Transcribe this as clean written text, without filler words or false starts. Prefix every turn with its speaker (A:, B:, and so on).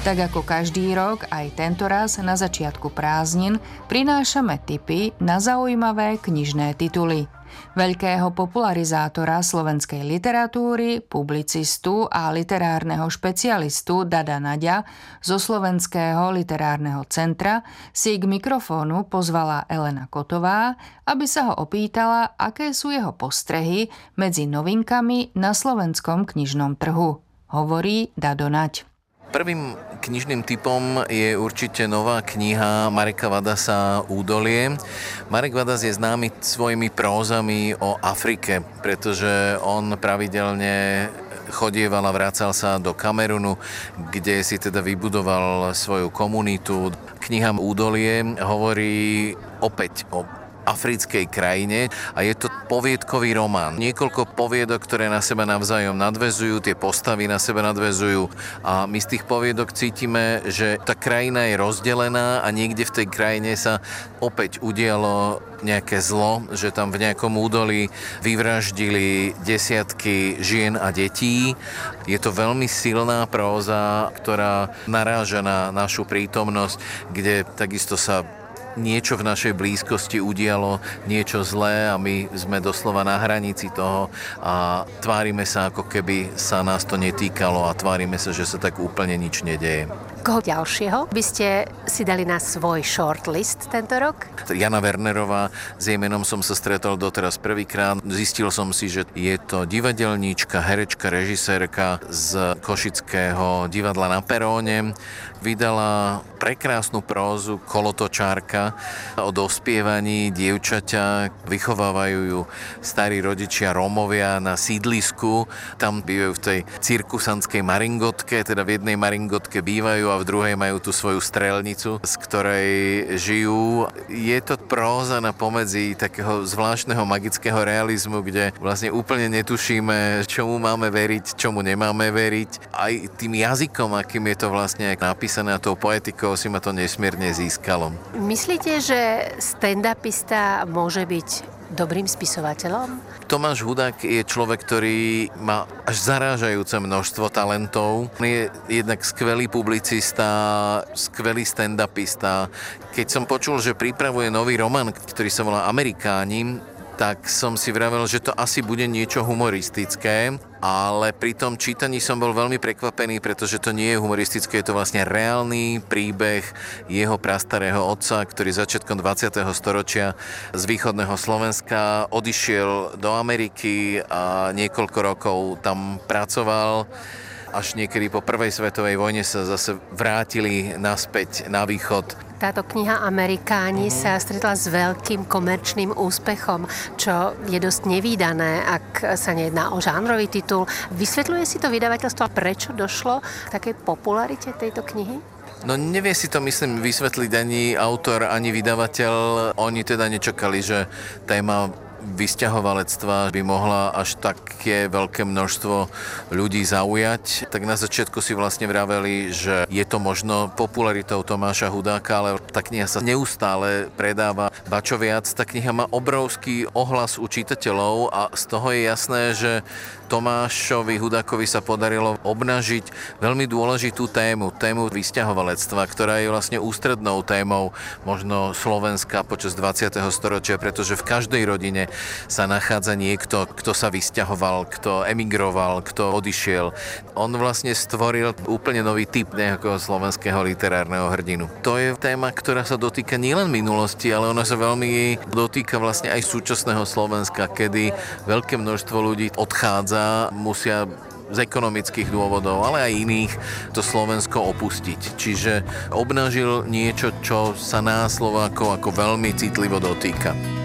A: Tak ako každý rok, aj tento raz na začiatku prázdnin prinášame tipy na zaujímavé knižné tituly. Veľkého popularizátora slovenskej literatúry, publicistu a literárneho špecialistu Dada Naďa zo Slovenského literárneho centra si k mikrofónu pozvala Elena Kotová, aby sa ho opýtala, aké sú jeho postrehy medzi novinkami na slovenskom knižnom trhu. Hovorí Dado Naď.
B: Prvým knižným typom je určite nová kniha Mareka Vadasa Údolie. Marek Vadas je známy svojimi prózami o Afrike, pretože on pravidelne chodieval a vracal sa do Kamerunu, kde si teda vybudoval svoju komunitu. Kniha Údolie hovorí opäť o africkej krajine a je to poviedkový román. Niekoľko poviedok, ktoré na seba navzájom nadväzujú, tie postavy na seba nadväzujú a my z tých poviedok cítime, že tá krajina je rozdelená a niekde v tej krajine sa opäť udialo nejaké zlo, že tam v nejakom údolí vyvraždili desiatky žien a detí. Je to veľmi silná próza, ktorá naráža na našu prítomnosť, kde takisto sa niečo v našej blízkosti udialo, niečo zlé a my sme doslova na hranici toho a tvárime sa, ako keby sa nás to netýkalo a tvárime sa, že sa tak úplne nič nedeje.
C: Koho ďalšieho by ste si dali na svoj shortlist tento rok?
B: Jana Wernerová, s jej menom som sa stretol doteraz prvýkrát. Zistil som si, že je to divadelníčka, herečka, režisérka z Košického divadla Na Peróne. Vydala prekrásnu prózu Kolotočárka o dospievaní dievčaťa. Vychovávajú ju starí rodičia Rómovia na sídlisku. Tam bývajú v tej cirkusanskej maringotke, teda v jednej maringotke bývajú a v druhej majú tú svoju strelnicu, z ktorej žijú. Je to próza na pomedzi takého zvláštneho magického realizmu, kde vlastne úplne netušíme, čomu máme veriť, čomu nemáme veriť. Aj tým jazykom, akým je to vlastne napísané a tou poetikou, si ma to nesmierne získalo.
C: Myslíte, že stand-upista môže byť dobrým spisovateľom?
B: Tomáš Hudák je človek, ktorý má až zarážajúce množstvo talentov. Je jednak skvelý publicista, skvelý stand-upista. Keď som počul, že pripravuje nový román, ktorý sa volá Amerikáni, tak som si vravel, že to asi bude niečo humoristické, ale pri tom čítaní som bol veľmi prekvapený, pretože to nie je humoristické, je to vlastne reálny príbeh jeho prastarého otca, ktorý začiatkom 20. storočia z východného Slovenska odišiel do Ameriky a niekoľko rokov tam pracoval. Až niekedy po prvej svetovej vojne sa zase vrátili naspäť na východ.
C: Táto kniha Amerikáni sa stretla s veľkým komerčným úspechom, čo je dosť nevídané, ak sa nejedná o žánrový titul. Vysvetľuje si to vydavateľstvo, prečo došlo k takej popularite tejto knihy?
B: No nevie si to, myslím, vysvetliť ani autor, ani vydavateľ. Oni teda nečakali, že téma vysťahovalectva by mohla až také veľké množstvo ľudí zaujať. Tak na začiatku si vlastne vraveli, že je to možno popularitou Tomáša Hudáka, ale tá kniha sa neustále predáva. Ba čo viac, tá kniha má obrovský ohlas u čitateľov a z toho je jasné, že Tomášovi Hudákovi sa podarilo obnažiť veľmi dôležitú tému vysťahovalectva, ktorá je vlastne ústrednou témou možno Slovenska počas 20. storočia, pretože v každej rodine sa nachádza niekto, kto sa vysťahoval, kto emigroval, kto odišiel. On vlastne stvoril úplne nový typ nejakého slovenského literárneho hrdinu. To je téma, ktorá sa dotýka nielen minulosti, ale ona sa veľmi dotýka vlastne aj súčasného Slovenska, kedy veľké množstvo ľudí odchádza, musia z ekonomických dôvodov, ale aj iných to Slovensko opustiť. Čiže obnažil niečo, čo sa nás Slovákov ako veľmi citlivo dotýka.